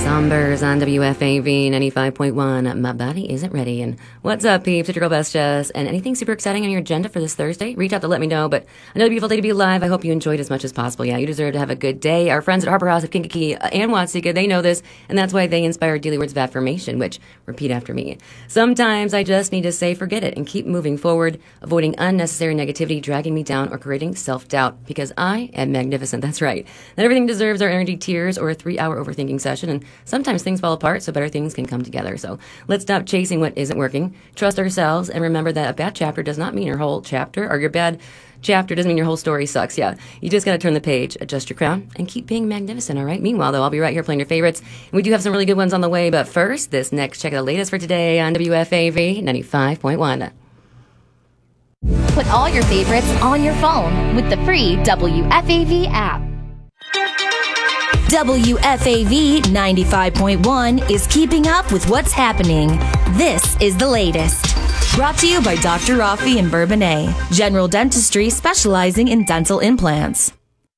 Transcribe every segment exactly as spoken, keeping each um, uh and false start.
Sombers on W F A V ninety-five point one. My body isn't ready. And what's up, peeps? It's your girl, Best Jess. And anything super exciting on your agenda for this Thursday? Reach out to let me know. But another beautiful day to be alive. I hope you enjoyed as much as possible. Yeah, you deserve to have a good day. Our friends at Harper House of Kankakee and Watsika, they know this. And that's why they inspire daily words of affirmation, which repeat after me. Sometimes I just need to say forget it and keep moving forward, avoiding unnecessary negativity, dragging me down, or creating self-doubt. Because I am magnificent. That's right. Not everything deserves our energy, tears, or a three-hour overthinking session. And sometimes things fall apart, so better things can come together. So let's stop chasing what isn't working, trust ourselves, and remember that a bad chapter does not mean your whole chapter, or your bad chapter doesn't mean your whole story sucks. Yeah, you just got to turn the page, adjust your crown, and keep being magnificent, all right? Meanwhile, though, I'll be right here playing your favorites. And we do have some really good ones on the way, but first, this next check of the latest for today on W F A V ninety-five point one. Put all your favorites on your phone with the free W F A V app. W F A V ninety-five point one is keeping up with what's happening. This is the latest. Brought to you by Doctor Rafi and Bourbonnais, general dentistry specializing in dental implants.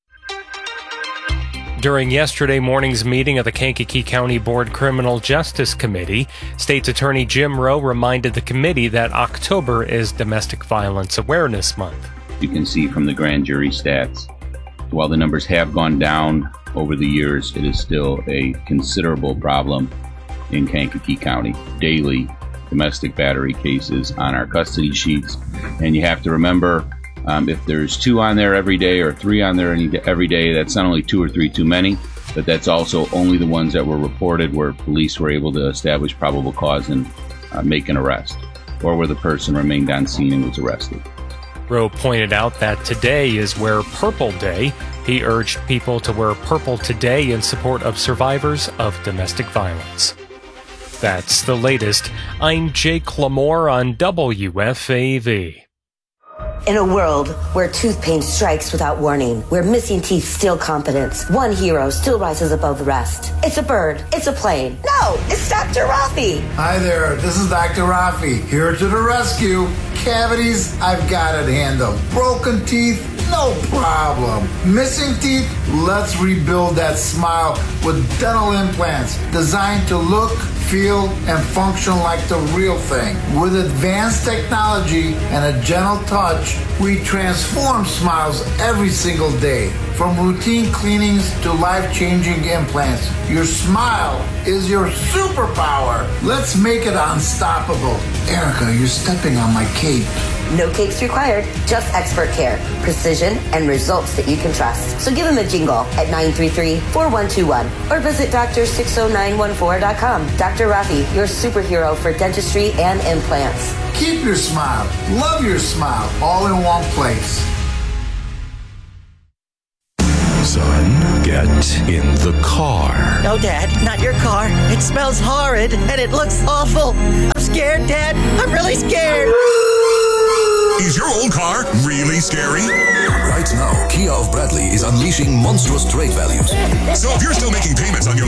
During yesterday morning's meeting of the Kankakee County Board Criminal Justice Committee, State's Attorney Jim Rowe reminded the committee that October is Domestic Violence Awareness Month. You can see from the grand jury stats, while the numbers have gone down over the years, it is still a considerable problem in Kankakee County. Daily domestic battery cases on our custody sheets. And you have to remember, um, if there's two on there every day or three on there any, every day, that's not only two or three too many, but that's also only the ones that were reported where police were able to establish probable cause and uh, make an arrest, or where the person remained on scene and was arrested. Rowe pointed out that today is Wear Purple Day. He urged people to wear purple today in support of survivors of domestic violence. That's the latest. I'm Jake Lamore on W F A V. In a world where tooth pain strikes without warning, where missing teeth steal confidence, one hero still rises above the rest. It's a bird. It's a plane. No, it's Doctor Rafi. Hi there, this is Doctor Rafi, here to the rescue. Cavities, I've got it handled. Broken teeth, no problem. Missing teeth, let's rebuild that smile with dental implants designed to look, feel, and function like the real thing. With advanced technology and a gentle touch, we transform smiles every single day. From routine cleanings to life-changing implants, your smile is your superpower. Let's make it unstoppable. Erica, you're stepping on my cape. No capes required, just expert care, precision, and results that you can trust. So give him a jingle at nine three three, four one two one or visit doctor six oh nine one four dot com. Doctor Rafi, your superhero for dentistry and implants. Keep your smile, love your smile, all in one place. Son, get in the car. No, Dad, not your car. It smells horrid and it looks awful. I'm scared, Dad. I'm really scared. Is your old car really scary? Right now, Kia of Bradley is unleashing monstrous trade values. So if you're still making payments on your